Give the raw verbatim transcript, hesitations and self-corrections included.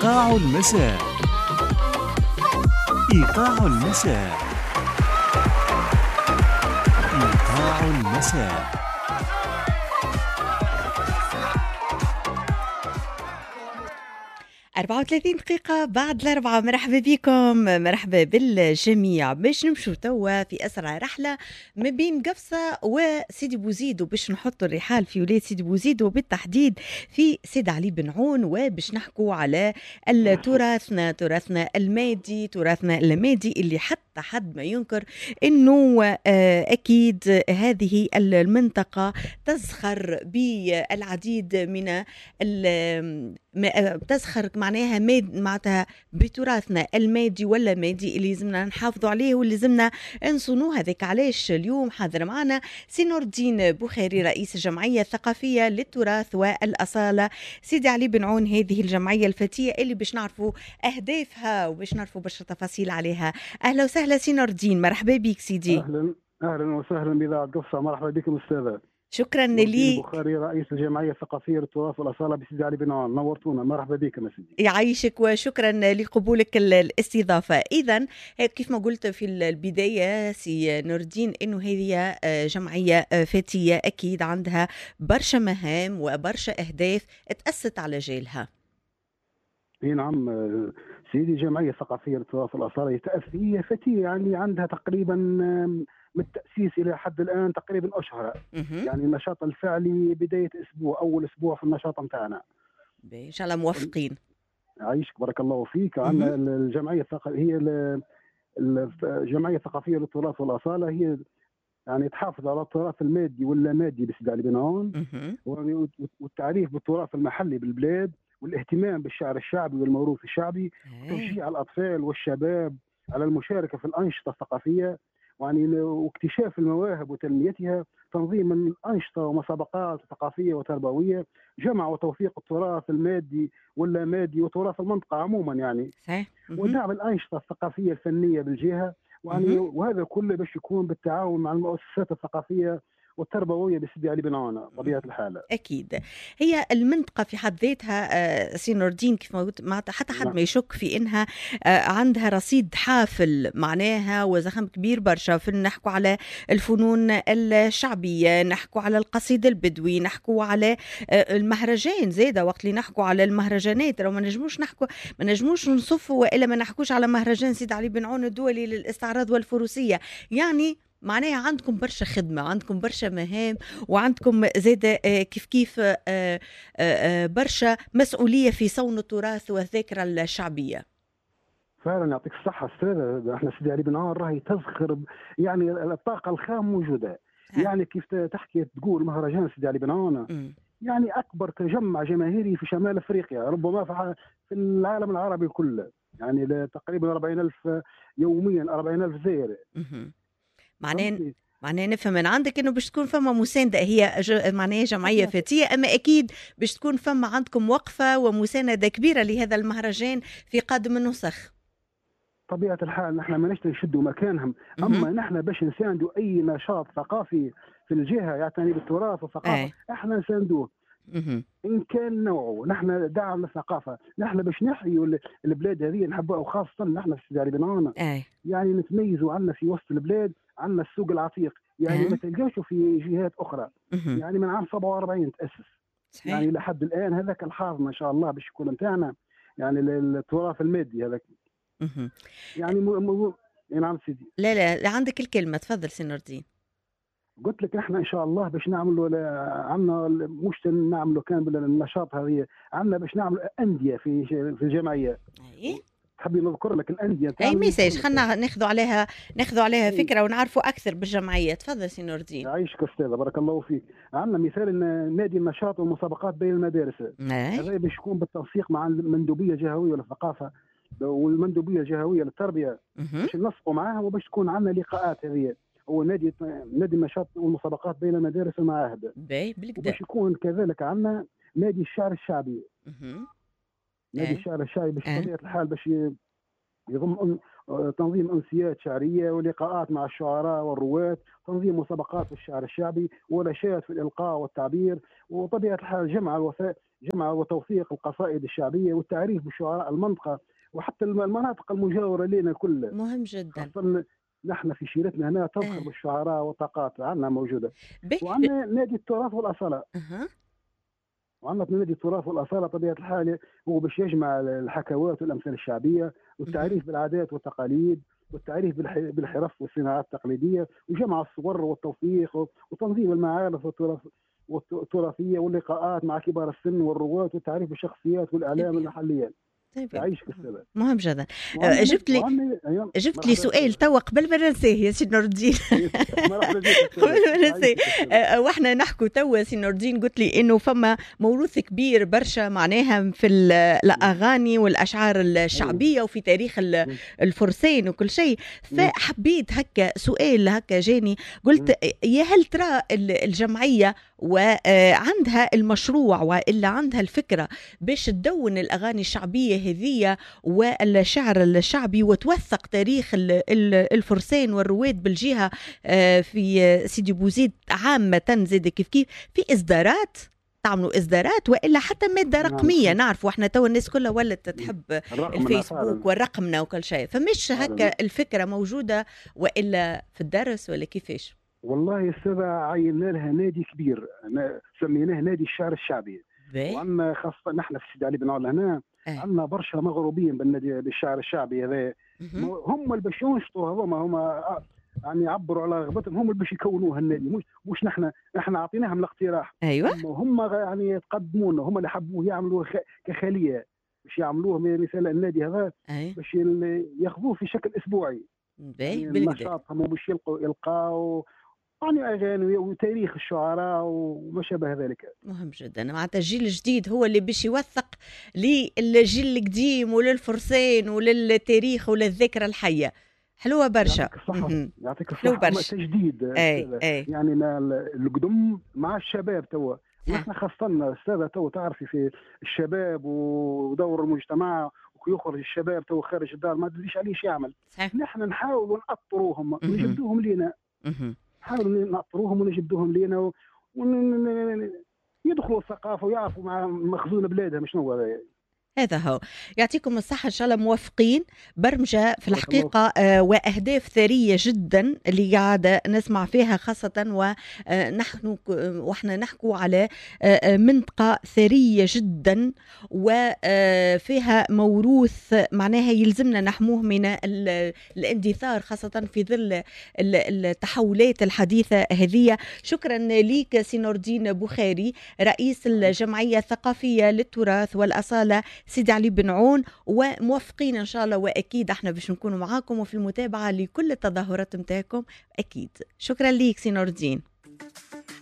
إيقاع المساء. إيقاع المساء. إيقاع المساء. أربعة وثلاثين دقيقة بعد الأربعة. مرحبا بكم، مرحبا بالجميع. باش نمشوا توا في أسرع رحلة ما بين قفصة وسيدي بوزيد، وباش نحطوا الرحال في ولاية سيدي بوزيد وبالتحديد في سيد علي بن عون، وباش نحكوا على تراثنا تراثنا المادي تراثنا المادي اللي حتى حد ما ينكر إنه أكيد هذه المنطقة تزخر بالعديد من تزخر معناها ماد معناتها بتراثنا المادي ولا مادي اللي لازمنا نحافظوا عليه واللي لازمنا نصونوه. هذاك علاش اليوم حاضر معنا سي نور الدين بوخاري، رئيس الجمعية الثقافية للتراث والأصالة سيدي علي بن عون، هذه الجمعية الفتية اللي باش نعرفوا أهدافها وباش نعرفوا برشا تفاصيل عليها. أهلا وسهلا سي نور الدين، مرحبا بك سيدي. أهلا أهلا وسهلا بإذاعة قفصة، مرحبا بكم أستاذة. شكرا لي. بخاري رئيس الجمعية الثقافية للتراث والأصالة بسيدي علي بن عون، نورتونا، مرحبا بكم يا سيدي. يعيشك وشكرا لقبولك الاستضافة. إذن كيف ما قلت في البداية سي نور الدين إنه هذه جمعية فتية أكيد عندها برشا مهام وبرشا أهداف تأسست على جيلها. اي نعم سيدي، جمعية ثقافية للتراث والأصالة هي فتية، يعني عندها تقريبا من التأسيس إلى حد الآن تقريبا أشهر. يعني النشاط الفعلي بداية أسبوع، أول أسبوع في النشاط متاعنا. إن شاء الله موفقين. عايشك بارك الله فيك. عندنا الجمعية الثقافية هي الجمعية الثقافية للتراث والأصالة، هي يعني تحافظ على التراث المادي ولا مادي بسيدي علي بن عون، والتعريف بالتراث المحلي بالبلاد، والاهتمام بالشعر الشعبي والموروث الشعبي، وتشجيع الأطفال والشباب على المشاركة في الأنشطة الثقافية، يعني واكتشاف المواهب وتنميتها، تنظيم أنشطة ومسابقات ثقافية وتربوية، جمع وتوثيق التراث المادي ولا مادي وتراث المنطقة عموما يعني، ودعم الأنشطة الثقافية الفنية بالجهة، يعني وهذا كله باش يكون بالتعاون مع المؤسسات الثقافية والتربوية بسيدي علي بن عون طبيعة الحال. أكيد هي المنطقة في حد ذاتها سي نور الدين كيف ما قلت، حتى حد ما يشك في إنها عندها رصيد حافل معناها وزخم كبير برشا. في نحكوا على الفنون الشعبية، نحكوا على القصيد البدوي، نحكوا على المهرجان زيادة. وقت اللي نحكوا على المهرجانات لو ما نجموش نحكوا ما نجموش نصفوا وإلا ما نحكوش على مهرجان سيد علي بن عون الدولي للاستعراض والفروسية. يعني معناها عندكم برشا خدمة، عندكم برشا مهام، وعندكم زادة كيف كيف برشا مسؤولية في صون التراث والذاكرة الشعبية. فعلا يعطيك الصحة أستاذة، احنا سيدي علي بن عون راهي تزخر، يعني الطاقة الخام موجودة. ها. يعني كيف تحكي تقول مهرجان سيدي علي بن عون يعني أكبر تجمع جماهيري في شمال أفريقيا، ربما في العالم العربي كله، يعني تقريبا أربعين ألف يوميا، أربعين ألف زائر. معناه معناه نفهم من عندك انه باش تكون فما مساندة، هي ج... معناه جمعية فتية، اما اكيد باش تكون فما عندكم وقفة ومساندة كبيرة لهذا المهرجان في قادم النسخ. طبيعة الحال نحن ما نشتري نشدوا مكانهم، اما نحن باش نساندوا اي نشاط ثقافي في الجهة يعتني بالتراث والثقافة أي. احنا نساندوه ان كان نوعه. نحن دعم الثقافة، نحن باش نحيوا البلاد هذه نحبوها، وخاصة نحن في سيدي علي بن عون يعني نتميزوا عنا في وسط البلاد، عندنا السوق العتيق، يعني أه. ما تلقاش في جهات أخرى. أه. يعني من عام سبعة وأربعين تأسس، صحيح. يعني لحد الآن هذاك الحافظ ما شاء الله باش يكون متاعنا، يعني التراث المادي هذاك. أه. يعني م... م... نعم سيدي. لا لا عندك الكلمة، تفضل سي نور الدين. قلت لك احنا ان شاء الله باش نعملوا عندنا مش نعملوا كان بالنشاط هذه، عندنا باش نعملوا أندية في في الجمعية. أي. تحبي نذكر لك الأندية؟ أي ميساج خلنا ناخذوا عليها ناخذوا عليها فكرة ونعرفوا أكثر بالجمعية. تفضل سي نور الدين. يعيشك أستاذة بارك الله فيك. عندنا مثال نادي النشاط والمسابقات بين المدارس، هذا باش يكون بالتنسيق مع المندوبية الجهوية للثقافة والمندوبية الجهوية للتربية، باش ننسقوا معاها وباش تكون عندنا لقاءات. هذه هو نادي نادي النشاط والمسابقات بين المدارس والمعاهد، باش يكون كذلك عندنا نادي الشعر الشعبي. نادي الشعر الشعبي باش بطبيعة الحال باش يضم تنظيم أمسيات شعرية ولقاءات مع الشعراء والرواة، تنظيم مسابقات في الشعر الشعبي ونشاط في الإلقاء والتعبير، وطبيعة الحال جمع الوثائق جمع وتوثيق القصائد الشعبية والتعريف بشعراء المنطقة وحتى المناطق المجاورة لنا كلها. مهم جدا. خاصة نحن في شيرتنا هنا تفخر آه. بالشعراء والطاقات عندنا موجودة. به وعندنا نادي التراث والأصالة. أها. وعندنا نادي التراث والأصالة طبيعة الحال هو باش يجمع الحكوات والأمثال الشعبية والتعريف بالعادات والتقاليد والتعريف بالحرف والصناعات التقليدية وجمع الصور والتوثيق وتنظيم المعارف والتراث والتراثية واللقاءات مع كبار السن والرواة والتعريف بالشخصيات والإعلام المحلية. طيب. تعيشك السبب. مهم جدا. جبت لي أيوة. جبت لي سؤال توا قبل ما ننساه يا سي نور الدين. قبل ما ننساه واحنا نحكوا توا سي نور الدين قلت لي انه فما موروث كبير برشا معناها في الاغاني والاشعار الشعبيه وفي تاريخ الفرسان وكل شيء، فحبيت هكا سؤال هكا جاني قلت يا هل ترى الجمعيه وعندها المشروع والا عندها الفكره باش تدون الاغاني الشعبيه هذية والشعر الشعبي وتوثق تاريخ الفرسان والرواد بالجهة في سيدي بوزيد عامة زاد كيف كيف في إصدارات تعملوا إصدارات وإلا حتى مادة رقمية؟ نعرف وإحنا تو الناس كلها ولت تحب الفيسبوك والرقمنا وكل شيء، فمش هكا الفكرة موجودة وإلا في الدرس ولا كيفاش؟ والله السبع عينا لها نادي كبير سميناه نادي الشعر الشعبي، وعندنا خاصة نحن في سيدي علي بن علا هنا عندنا برشا مغروبين بالنادي بالشعر الشعبي هذا، هم اللي باش ينشطوا هذوما هما يعني يعبروا على رغبتهم، هم اللي باش يكونوه النادي، مش مش نحن نحن عطيناهم الاقتراح. ايوه هم يعني يتقدمونا، هم اللي حبوه يعملوه كخليه باش يعملوه مثل النادي هذا أيوة. باش ياخذوه في شكل اسبوعي باهي يعني نشاطهم باش يلقوا يلقاو يعني اغاني وتاريخ الشعراء وما شابه ذلك. مهم جدا معناتها الجيل الجديد هو اللي باش يوثق للجيل القديم وللفرسان وللتاريخ وللذاكره الحيه. حلوه برشا. يعطيك الصحه يعطيك الصحه. تجديد أي أي. يعني القدم مع الشباب توا، ونحن خاصة استاذه تو تعرفي في الشباب ودور المجتمع ويخرج الشباب تو خارج الدار ما تدريش عليه ايش يعمل. صحيح. نحن نحاول نأطروهم ونجبدوهم لينا. نحاول نأطروهم ونجبدوهم لينا ويدخلوا الثقافه ويعرفوا مع مخزون بلادهم شنو هذا. هذا هو. يعطيكم الصحة إن شاء الله، موفقين. برمجة في الحقيقة آه وأهداف ثرية جدا اللي قاعدة نسمع فيها، خاصة ونحن وإحنا نحكوا على آه منطقة ثرية جدا وفيها موروث معناها يلزمنا نحموه من الاندثار، خاصة في ظل التحولات الحديثة هذه. شكرا لك سي نور الدين بوخاري، رئيس الجمعية الثقافية للتراث والأصالة سيدي علي بن عون، وموفقين إن شاء الله، وأكيد احنا باش نكونوا معاكم وفي المتابعة لكل التظاهرات متاعكم أكيد. شكرا ليك سي نور الدين.